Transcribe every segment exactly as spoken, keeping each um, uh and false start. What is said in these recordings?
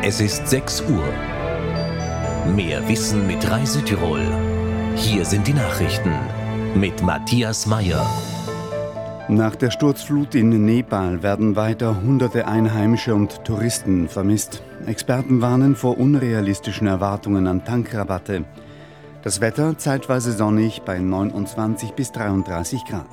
Es ist sechs Uhr. Mehr Wissen mit Reisetirol. Hier sind die Nachrichten mit Matthias Meyer. Nach der Sturzflut in Nepal werden weiter hunderte Einheimische und Touristen vermisst. Experten warnen vor unrealistischen Erwartungen an Tankrabatte. Das Wetter zeitweise sonnig bei neunundzwanzig bis dreiunddreißig Grad.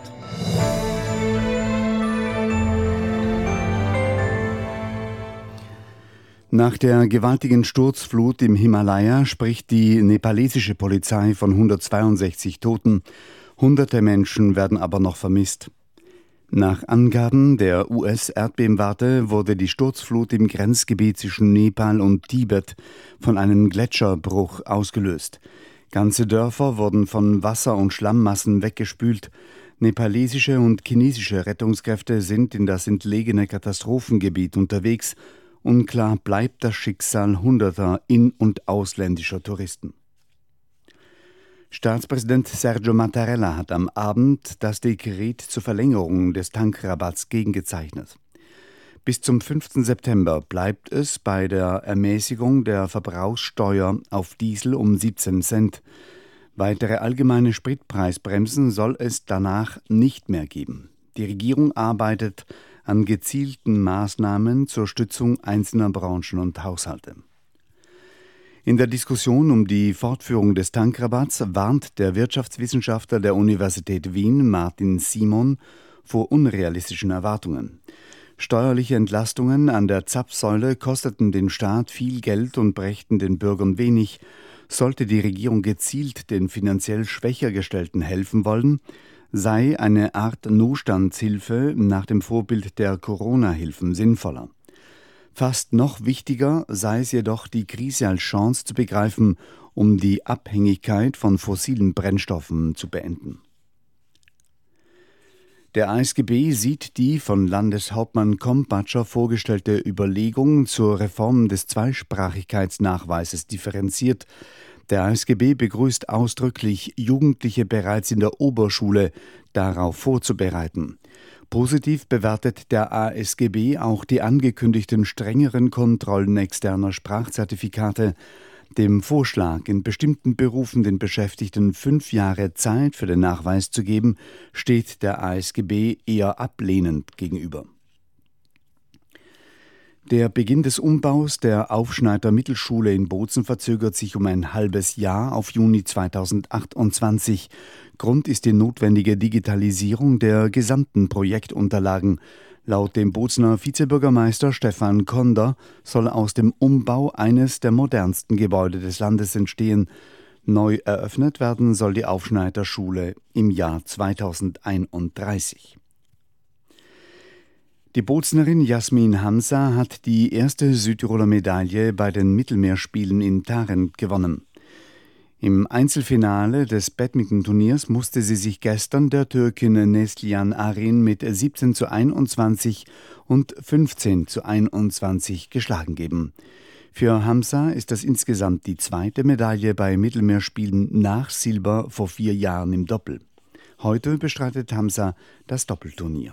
Nach der gewaltigen Sturzflut im Himalaya spricht die nepalesische Polizei von hundertzweiundsechzig Toten. Hunderte Menschen werden aber noch vermisst. Nach Angaben der U S-Erdbebenwarte wurde die Sturzflut im Grenzgebiet zwischen Nepal und Tibet von einem Gletscherbruch ausgelöst. Ganze Dörfer wurden von Wasser- und Schlammmassen weggespült. Nepalesische und chinesische Rettungskräfte sind in das entlegene Katastrophengebiet unterwegs. Unklar bleibt das Schicksal hunderter in- und ausländischer Touristen. Staatspräsident Sergio Mattarella hat am Abend das Dekret zur Verlängerung des Tankrabatts gegengezeichnet. Bis zum fünften September bleibt es bei der Ermäßigung der Verbrauchssteuer auf Diesel um siebzehn Cent. Weitere allgemeine Spritpreisbremsen soll es danach nicht mehr geben. Die Regierung arbeitet an gezielten Maßnahmen zur Stützung einzelner Branchen und Haushalte. In der Diskussion um die Fortführung des Tankrabatts warnt der Wirtschaftswissenschaftler der Universität Wien, Martin Simon, vor unrealistischen Erwartungen. Steuerliche Entlastungen an der Zapfsäule kosteten den Staat viel Geld und brächten den Bürgern wenig. Sollte die Regierung gezielt den finanziell schwächer Gestellten helfen wollen, sei eine Art Notstandshilfe nach dem Vorbild der Corona-Hilfen sinnvoller. Fast noch wichtiger sei es jedoch, die Krise als Chance zu begreifen, um die Abhängigkeit von fossilen Brennstoffen zu beenden. Der A S G B sieht die von Landeshauptmann Kompatscher vorgestellte Überlegung zur Reform des Zweisprachigkeitsnachweises differenziert. Der A S G B begrüßt ausdrücklich, Jugendliche bereits in der Oberschule darauf vorzubereiten. Positiv bewertet der A S G B auch die angekündigten strengeren Kontrollen externer Sprachzertifikate. Dem Vorschlag, in bestimmten Berufen den Beschäftigten fünf Jahre Zeit für den Nachweis zu geben, steht der A S G B eher ablehnend gegenüber. Der Beginn des Umbaus der Aufschneider Mittelschule in Bozen verzögert sich um ein halbes Jahr auf Juni zweitausendachtundzwanzig. Grund ist die notwendige Digitalisierung der gesamten Projektunterlagen. Laut dem Bozener Vizebürgermeister Stefan Konder soll aus dem Umbau eines der modernsten Gebäude des Landes entstehen. Neu eröffnet werden soll die Aufschneider Schule im Jahr zweitausendeinunddreißig. Die Boznerin Jasmin Hamza hat die erste Südtiroler Medaille bei den Mittelmeerspielen in Tarent gewonnen. Im Einzelfinale des Badminton-Turniers musste sie sich gestern der Türkin Neslihan Arin mit siebzehn zu einundzwanzig und fünfzehn zu einundzwanzig geschlagen geben. Für Hamza ist das insgesamt die zweite Medaille bei Mittelmeerspielen nach Silber vor vier Jahren im Doppel. Heute bestreitet Hamza das Doppelturnier.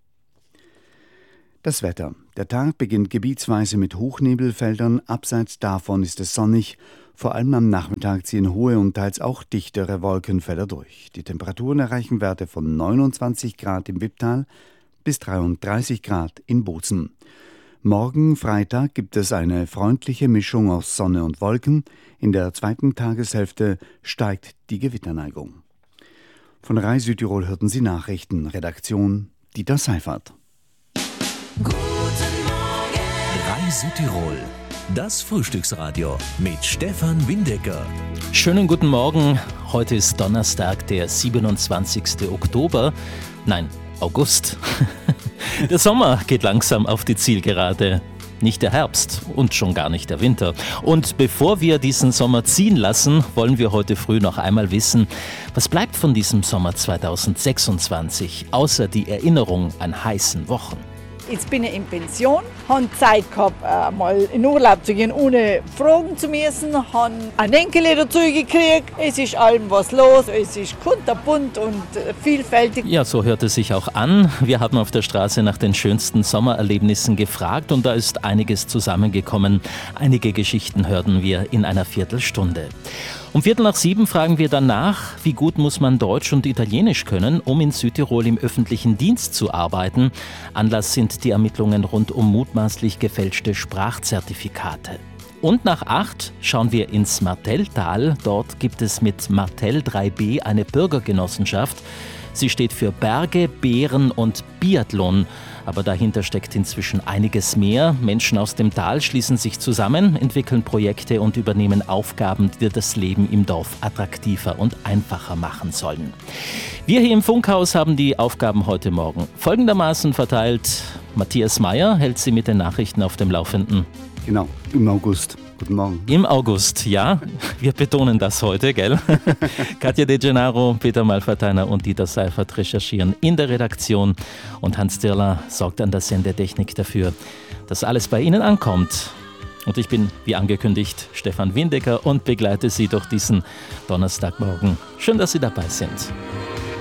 Das Wetter. Der Tag beginnt gebietsweise mit Hochnebelfeldern, abseits davon ist es sonnig. Vor allem am Nachmittag ziehen hohe und teils auch dichtere Wolkenfelder durch. Die Temperaturen erreichen Werte von neunundzwanzig Grad im Wipptal bis dreiunddreißig Grad in Bozen. Morgen Freitag gibt es eine freundliche Mischung aus Sonne und Wolken. In der zweiten Tageshälfte steigt die Gewitterneigung. Von Rai Südtirol hörten Sie Nachrichten. Redaktion Dieter Seifert. Guten Morgen! Rai Südtirol. Das Frühstücksradio mit Stefan Windecker. Schönen guten Morgen. Heute ist Donnerstag, der siebenundzwanzigsten Oktober. Nein, August. Der Sommer geht langsam auf die Zielgerade. Nicht der Herbst und schon gar nicht der Winter. Und bevor wir diesen Sommer ziehen lassen, wollen wir heute früh noch einmal wissen, was bleibt von diesem Sommer zweitausendsechsundzwanzig, außer die Erinnerung an heißen Wochen. Jetzt bin ich in Pension, haben Zeit gehabt, äh, mal in Urlaub zu gehen, ohne fragen zu müssen, haben einen Enkel dazu gekriegt. Es ist allem was los, es ist kunterbunt und äh, vielfältig. Ja, so hört es sich auch an. Wir haben auf der Straße nach den schönsten Sommererlebnissen gefragt und da ist einiges zusammengekommen. Einige Geschichten hörten wir in einer Viertelstunde. Um Viertel nach sieben fragen wir dann nach, wie gut muss man Deutsch und Italienisch können, um in Südtirol im öffentlichen Dienst zu arbeiten. Anlass sind die Ermittlungen rund um mutmaßlich gefälschte Sprachzertifikate. Und nach acht schauen wir ins Martelltal. Dort gibt es mit Martell drei b eine Bürgergenossenschaft. Sie steht für Berge, Bären und Biathlon. Aber dahinter steckt inzwischen einiges mehr. Menschen aus dem Tal schließen sich zusammen, entwickeln Projekte und übernehmen Aufgaben, die das Leben im Dorf attraktiver und einfacher machen sollen. Wir hier im Funkhaus haben die Aufgaben heute Morgen folgendermaßen verteilt. Matthias Mayer hält Sie mit den Nachrichten auf dem Laufenden. Genau, im August. Guten Morgen. Im August, ja. Wir betonen das heute, gell? Katja De Gennaro, Peter Malverteiner und Dieter Seifert recherchieren in der Redaktion und Hans Dirler sorgt an der Sendetechnik dafür, dass alles bei Ihnen ankommt. Und ich bin, wie angekündigt, Stefan Windecker und begleite Sie durch diesen Donnerstagmorgen. Schön, dass Sie dabei sind.